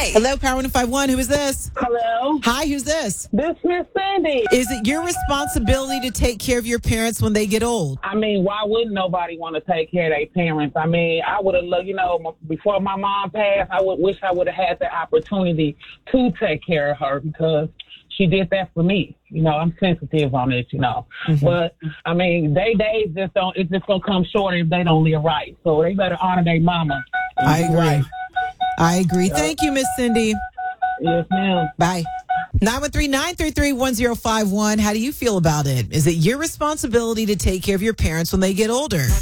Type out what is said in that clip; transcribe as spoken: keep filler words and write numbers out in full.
Hello, Power one oh five one. Who is this? Hello. Hi, who's this? This Miss Sandy. Is it your responsibility to take care of your parents when they get old? I mean, why wouldn't nobody want to take care of their parents? I mean, I would have, you know, before my mom passed, I would wish I would have had the opportunity to take care of her because she did that for me. You know, I'm sensitive on it, you know. Mm-hmm. But, I mean, they days just don't, it's just going to come short if they don't live right. So they better honor their mama. I agree. Right. I agree. Thank you, Miss Cindy. Yes, ma'am. Bye. nine one three, nine three three, one zero five one. How do you feel about it? Is it your responsibility to take care of your parents when they get older?